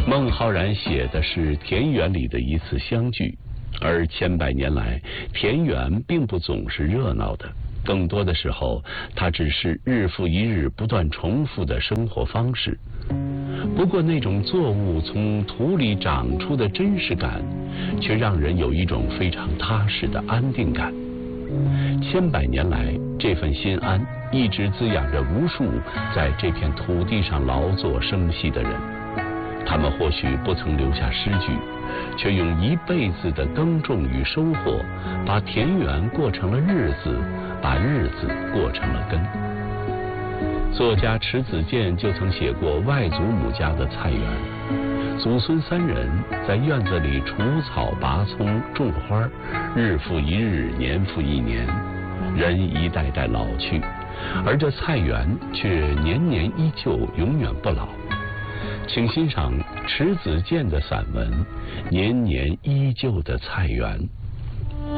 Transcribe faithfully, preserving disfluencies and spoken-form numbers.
孟浩然写的是田园里的一次相聚，而千百年来，田园并不总是热闹的，更多的时候，它只是日复一日不断重复的生活方式。不过，那种作物从土里长出的真实感，却让人有一种非常踏实的安定感。千百年来，这份心安一直滋养着无数在这片土地上劳作生息的人。他们或许不曾留下诗句，却用一辈子的耕种与收获，把田园过成了日子，把日子过成了根。作家迟子建就曾写过外祖母家的菜园，祖孙三人在院子里除草拔葱种花，日复一日，年复一年，人一代代老去，而这菜园却年年依旧，永远不老。请欣赏迟子建的散文《年年依旧的菜园》。